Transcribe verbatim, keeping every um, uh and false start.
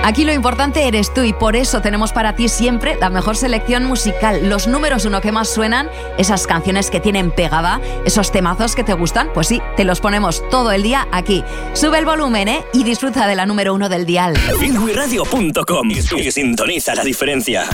Aquí lo importante eres tú y por eso tenemos para ti siempre la mejor selección musical, los números uno que más suenan, esas canciones que tienen pegada, esos temazos que te gustan, pues sí, te los ponemos todo el día aquí. Sube el volumen, ¿eh? Y disfruta de la número uno del dial. Feelgood Radio punto com y sintoniza la diferencia.